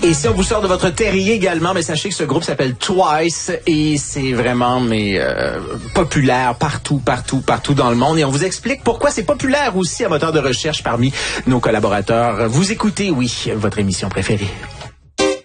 Et si on vous sort de votre terrier également, mais sachez que ce groupe s'appelle Twice et c'est vraiment populaire partout dans le monde. Et on vous explique pourquoi c'est populaire aussi à moteur de recherche parmi nos collaborateurs. Vous écoutez, oui, votre émission préférée.